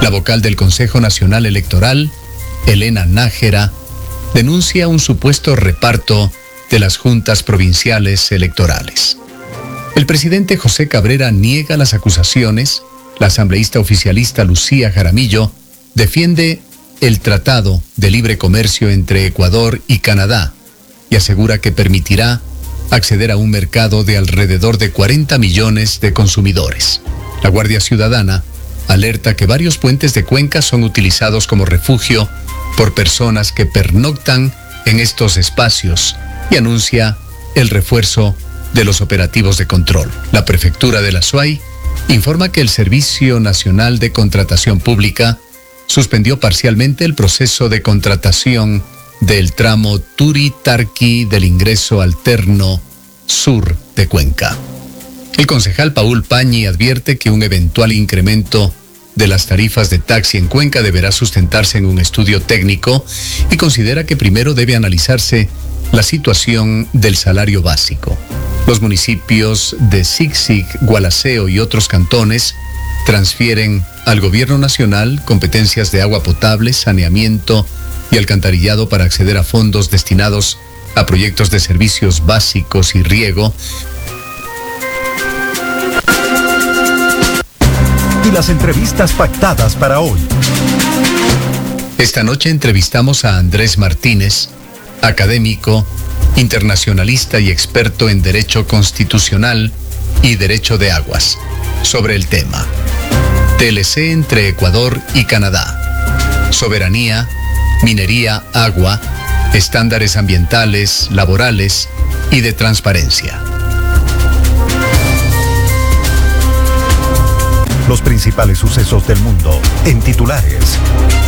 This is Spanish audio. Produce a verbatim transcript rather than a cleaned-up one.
La vocal del Consejo Nacional Electoral, Elena Nájera, denuncia un supuesto reparto de las juntas provinciales electorales. El presidente José Cabrera niega las acusaciones. La asambleísta oficialista Lucía Jaramillo defiende el Tratado de Libre Comercio entre Ecuador y Canadá y asegura que permitirá acceder a un mercado de alrededor de cuarenta millones de consumidores. La Guardia Ciudadana alerta que varios puentes de Cuenca son utilizados como refugio por personas que pernoctan en estos espacios y anuncia el refuerzo de los operativos de control. La Prefectura de la Suay informa que el Servicio Nacional de Contratación Pública suspendió parcialmente el proceso de contratación del tramo Turi-Tarqui del ingreso alterno sur de Cuenca. El concejal Paul Pañi advierte que un eventual incremento de las tarifas de taxi en Cuenca deberá sustentarse en un estudio técnico y considera que primero debe analizarse la situación del salario básico. Los municipios de Siksik, Gualaceo y otros cantones transfieren al gobierno nacional competencias de agua potable, saneamiento y alcantarillado para acceder a fondos destinados a proyectos de servicios básicos y riego. Y las entrevistas pactadas para hoy. Esta noche entrevistamos a Andrés Martínez, académico, internacionalista y experto en Derecho Constitucional y Derecho de Aguas, sobre el tema T L C entre Ecuador y Canadá, soberanía, minería, agua, estándares ambientales, laborales y de transparencia. Los principales sucesos del mundo en titulares.